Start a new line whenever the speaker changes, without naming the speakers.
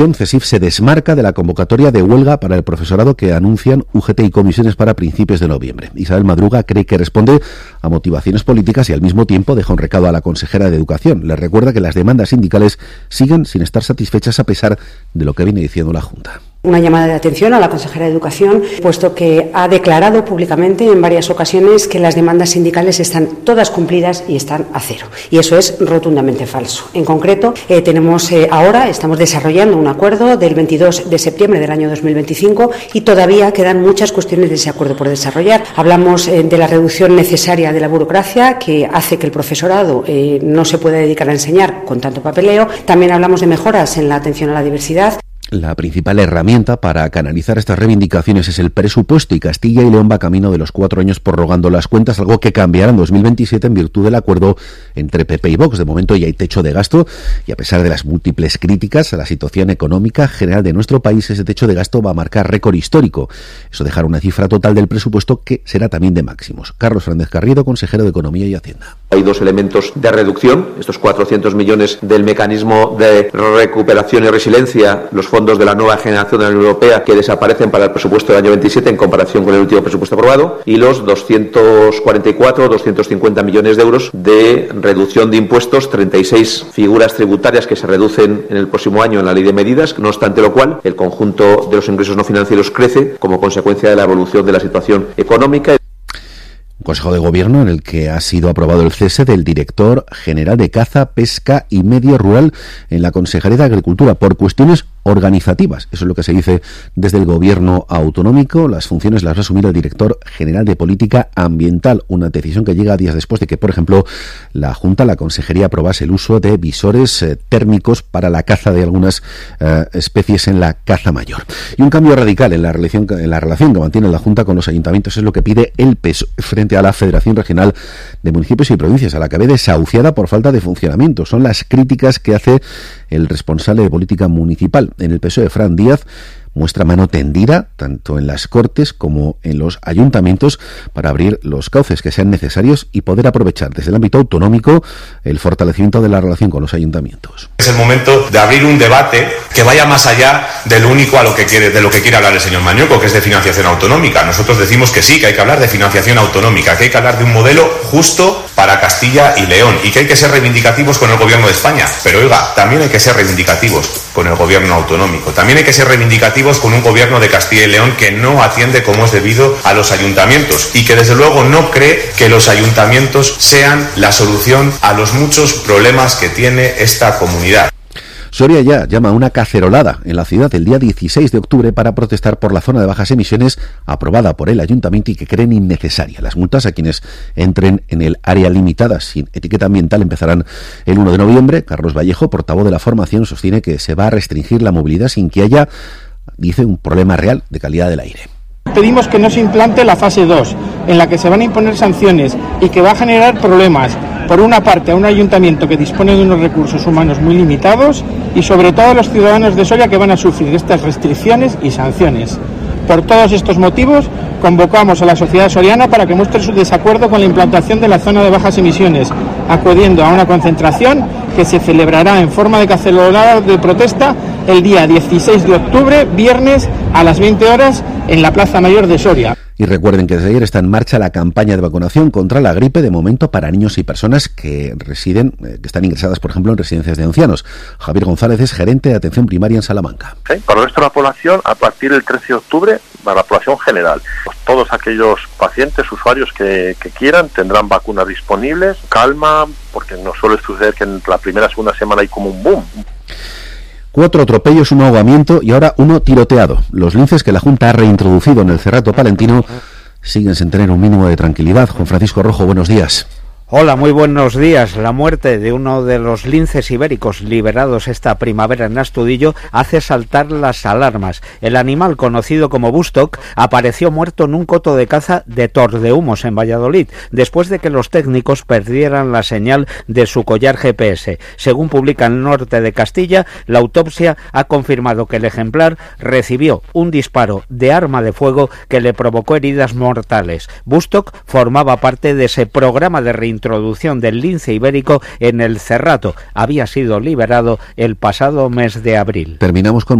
CESIF se desmarca de la convocatoria de huelga para el profesorado que anuncian UGT y comisiones para principios de noviembre. Isabel Madruga cree que responde a motivaciones políticas y al mismo tiempo deja un recado a la consejera de Educación. Le recuerda que las demandas sindicales siguen sin estar satisfechas a pesar de lo que viene diciendo la Junta.
Una llamada de atención a la consejera de Educación, puesto que ha declarado públicamente en varias ocasiones que las demandas sindicales están todas cumplidas y están a cero. Y eso es rotundamente falso. En concreto, estamos desarrollando un acuerdo del 22 de septiembre del año 2025 y todavía quedan muchas cuestiones de ese acuerdo por desarrollar. Hablamos de la reducción necesaria de la burocracia que hace que el profesorado no se pueda dedicar a enseñar con tanto papeleo. También hablamos de mejoras en la atención a la diversidad.
La principal herramienta para canalizar estas reivindicaciones es el presupuesto y Castilla y León va camino de los 4 años prorrogando las cuentas, algo que cambiará en 2027 en virtud del acuerdo entre PP y Vox. De momento ya hay techo de gasto y a pesar de las múltiples críticas a la situación económica general de nuestro país, ese techo de gasto va a marcar récord histórico. Eso dejará una cifra total del presupuesto que será también de máximos. Carlos Fernández Carriedo, consejero de Economía y Hacienda.
Hay dos elementos de reducción, estos 400 millones del mecanismo de recuperación y resiliencia, los fondos de la nueva generación de la Unión Europea que desaparecen para el presupuesto del año 27 en comparación con el último presupuesto aprobado, y los 250 millones de euros de reducción de impuestos, 36 figuras tributarias que se reducen en el próximo año en la ley de medidas, no obstante lo cual el conjunto de los ingresos no financieros crece como consecuencia de la evolución de la situación económica.
Un Consejo de Gobierno en el que ha sido aprobado el cese del director general de Caza, Pesca y Medio Rural en la Consejería de Agricultura por cuestiones organizativas. Eso es lo que se dice desde el Gobierno autonómico. Las funciones las va a asumir el director general de Política Ambiental, una decisión que llega días después de que, por ejemplo, la Consejería aprobase el uso de visores térmicos para la caza de algunas especies en la caza mayor. Y un cambio radical en la relación que mantiene la Junta con los ayuntamientos es lo que pide el PSOE frente a la Federación Regional de Municipios y Provincias, a la que ve desahuciada por falta de funcionamiento. Son las críticas que hace el responsable de política municipal en el PSOE, Fran Díaz, muestra mano tendida tanto en las Cortes como en los ayuntamientos para abrir los cauces que sean necesarios y poder aprovechar desde el ámbito autonómico el fortalecimiento de la relación con los ayuntamientos.
Es el momento de abrir un debate que vaya más allá de lo único de lo que quiere hablar el señor Mañueco, que es de financiación autonómica. Nosotros decimos que sí, que hay que hablar de financiación autonómica, que hay que hablar de un modelo justo para Castilla y León y que hay que ser reivindicativos con el Gobierno de España. Pero oiga, también hay que ser reivindicativos con el Gobierno autonómico. También hay que ser reivindicativos con un Gobierno de Castilla y León que no atiende como es debido a los ayuntamientos y que desde luego no cree que los ayuntamientos sean la solución a los muchos problemas que tiene esta comunidad.
Soria ya llama a una cacerolada en la ciudad el día 16 de octubre para protestar por la zona de bajas emisiones aprobada por el ayuntamiento y que creen innecesaria. Las multas a quienes entren en el área limitada sin etiqueta ambiental empezarán el 1 de noviembre. Carlos Vallejo, portavoz de la formación, sostiene que se va a restringir la movilidad sin que haya, dice, un problema real de calidad del aire.
Pedimos que no se implante la fase 2, en la que se van a imponer sanciones y que va a generar problemas, por una parte, a un ayuntamiento que dispone de unos recursos humanos muy limitados y sobre todo a los ciudadanos de Soria que van a sufrir estas restricciones y sanciones. Por todos estos motivos, convocamos a la sociedad soriana para que muestre su desacuerdo con la implantación de la zona de bajas emisiones, acudiendo a una concentración que se celebrará en forma de cacerolada de protesta el día 16 de octubre, viernes, a las 20 horas, en la Plaza Mayor de Soria.
Y recuerden que desde ayer está en marcha la campaña de vacunación contra la gripe, de momento para niños y personas que residen, que están ingresadas, por ejemplo, en residencias de ancianos. Javier González es gerente de atención primaria en Salamanca.
¿Sí? Para el resto de la población, a partir del 13 de octubre, para la población general. Pues todos aquellos pacientes, usuarios que quieran, tendrán vacunas disponibles. Calma, porque no suele suceder que en la primera o segunda semana hay como un boom.
4 atropellos, 1 ahogamiento y ahora 1 tiroteado. Los linces que la Junta ha reintroducido en el Cerrato palentino siguen sin tener un mínimo de tranquilidad. Juan Francisco Rojo, buenos días.
Hola, muy buenos días. La muerte de uno de los linces ibéricos liberados esta primavera en Astudillo hace saltar las alarmas. El animal, conocido como Bustock, apareció muerto en un coto de caza de Tordehumos, en Valladolid, después de que los técnicos perdieran la señal de su collar GPS. Según publica el Norte de Castilla, la autopsia ha confirmado que el ejemplar recibió un disparo de arma de fuego que le provocó heridas mortales. Bustock formaba parte de ese programa de reintroducción introducción del lince ibérico en el Cerrato. Había sido liberado el pasado mes de abril.
Terminamos con